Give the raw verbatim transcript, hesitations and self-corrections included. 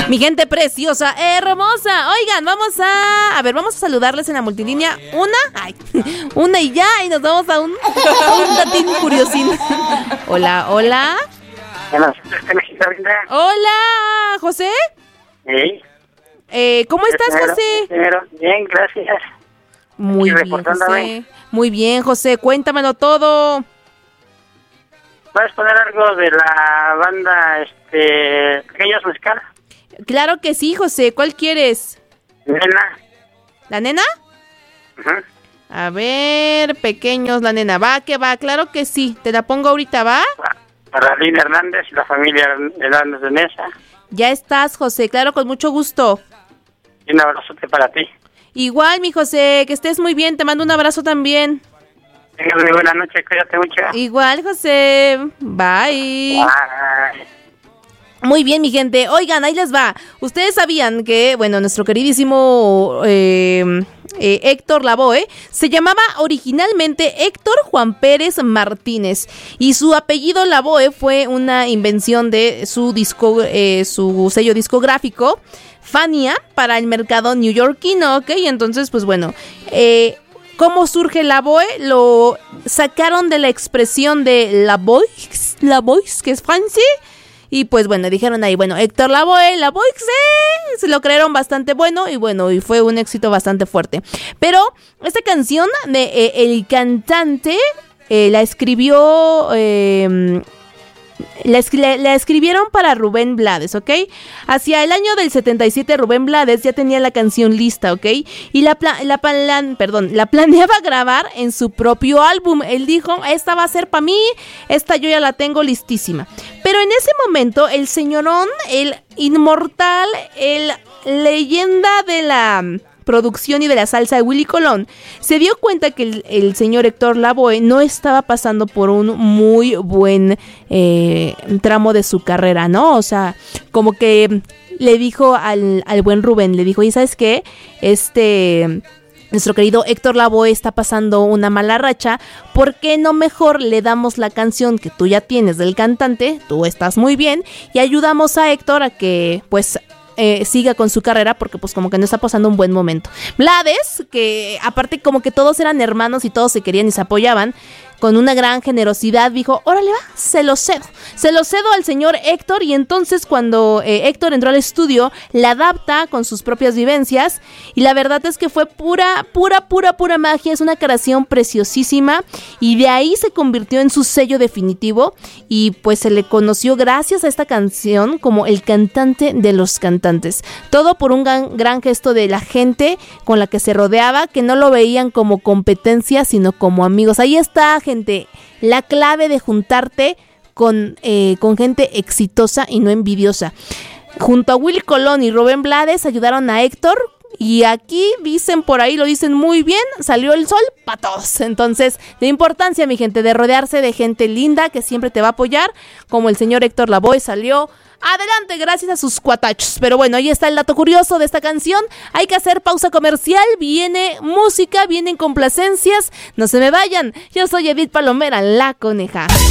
Mi gente preciosa, hermosa. Oigan, vamos a... A ver, vamos a saludarles en la multilínea. Una, ay, una y ya, y nos vamos a un, a un datín curiosín. Hola, hola. Hola, José. Sí. Eh, ¿Cómo estás, Primero, José? primero. Bien, gracias. Muy Aquí bien, José. reportándome. Muy bien, José. Cuéntamelo todo. ¿Puedes poner algo de la banda este Pequeños Mezcal? Claro que sí, José. ¿Cuál quieres? Nena. ¿La nena? Ujú. A ver, pequeños, la nena. Va, que va. Claro que sí. Te la pongo ahorita, ¿va? Para Lina Hernández y la familia Hernández de Mesa. Ya estás, José. Claro, con mucho gusto. Y un abrazote para ti. Igual, mi José. Que estés muy bien. Te mando un abrazo también. Tengas muy buena noche. Cuídate mucho. Igual, José. Bye. Bye. Muy bien, mi gente. Oigan, ahí les va. Ustedes sabían que, bueno, nuestro queridísimo eh, eh, Héctor Lavoe se llamaba originalmente Héctor Juan Pérez Martínez y su apellido Lavoe fue una invención de su disco, eh, su sello discográfico Fania para el mercado neoyorquino, ¿ok? Entonces, pues bueno, eh, ¿cómo surge Lavoe? Lo sacaron de la expresión de la voix, la voix, que es francés. Y pues bueno, dijeron ahí, bueno, Héctor Lavoe, Lavoe, sí, se lo creyeron bastante bueno y bueno, y fue un éxito bastante fuerte. Pero esta canción de eh, el cantante eh, la escribió, eh, la, la, la escribieron para Rubén Blades, ¿ok? Hacia el año del setenta y siete Rubén Blades ya tenía la canción lista, ¿ok? Y la, pla- la, plan- perdón, la planeaba grabar en su propio álbum. Él dijo, esta va a ser para mí, esta yo ya la tengo listísima. Pero en ese momento el señorón, el inmortal, el leyenda de la producción y de la salsa de Willy Colón, se dio cuenta que el, el señor Héctor Lavoe no estaba pasando por un muy buen eh, tramo de su carrera, ¿no? O sea, como que le dijo al, al buen Rubén, le dijo, ¿y sabes qué? Este... Nuestro querido Héctor Lavoe está pasando una mala racha, ¿por qué no mejor le damos la canción que tú ya tienes del cantante, tú estás muy bien, y ayudamos a Héctor a que pues eh, siga con su carrera porque pues como que no está pasando un buen momento? Blades, que aparte como que todos eran hermanos y todos se querían y se apoyaban, con una gran generosidad dijo, órale va, se lo cedo, se lo cedo al señor Héctor. Y entonces cuando eh, Héctor entró al estudio, la adapta con sus propias vivencias y la verdad es que fue pura, pura, pura, pura magia. Es una creación preciosísima y de ahí se convirtió en su sello definitivo y pues se le conoció gracias a esta canción como el cantante de los cantantes. Todo por un gran, gran gesto de la gente con la que se rodeaba, que no lo veían como competencia sino como amigos. Ahí está, gente, la clave de juntarte con, eh, con gente exitosa y no envidiosa. Junto a Willy Colón y Rubén Blades ayudaron a Héctor y aquí dicen por ahí, lo dicen muy bien, salió el sol para todos. Entonces, la importancia, mi gente, de rodearse de gente linda que siempre te va a apoyar, como el señor Héctor Lavoe salió adelante gracias a sus cuatachos. Pero bueno, ahí está el dato curioso de esta canción. Hay que hacer pausa comercial, viene música, vienen complacencias, no se me vayan. Yo soy Edith Palomera, la coneja.